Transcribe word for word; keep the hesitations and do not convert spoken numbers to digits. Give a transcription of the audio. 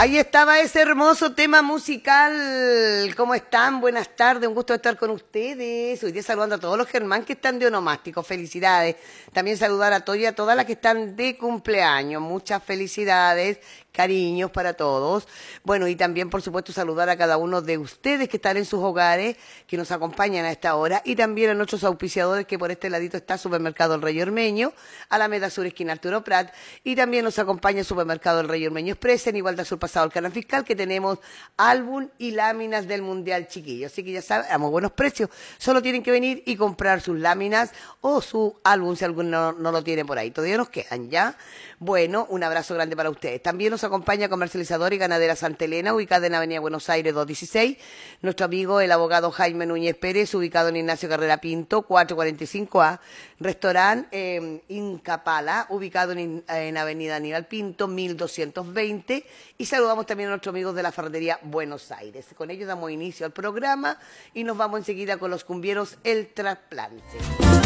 Ahí estaba ese hermoso tema musical. ¿Cómo están? Buenas tardes, un gusto estar con ustedes. Hoy día saludando a todos los Germán que están de onomásticos. Felicidades. También saludar a todos y a todas las que están de cumpleaños. Muchas felicidades, cariños para todos. Bueno, y también, por supuesto, saludar a cada uno de ustedes que están en sus hogares, que nos acompañan a esta hora, y también a nuestros auspiciadores, que por este ladito está Supermercado El Rey Ormeño, Alameda Sur, esquina Arturo Prat, y también nos acompaña el Supermercado El Rey Ormeño Express, en Igualdad Sur pasado el canal fiscal, que tenemos álbum y láminas del Mundial Chiquillo. Así que ya saben, a muy buenos precios. Solo tienen que venir y comprar sus láminas o su álbum si alguno no, no lo tiene por ahí. Todavía nos quedan, ¿ya? Bueno, un abrazo grande para ustedes. También nos acompaña Comercializadora y Ganadera Santa Elena, ubicada en Avenida Buenos Aires doscientos dieciséis. Nuestro amigo, el abogado Jaime Núñez Pérez, ubicado en Ignacio Carrera Pinto, cuatrocientos cuarenta y cinco A. Restaurante eh, Incapala, ubicado en, en Avenida Aníbal Pinto, mil doscientos veinte. Y saludamos también a nuestros amigos de la Ferretería Buenos Aires. Con ellos damos inicio al programa y nos vamos enseguida con los cumbieros El Trasplante.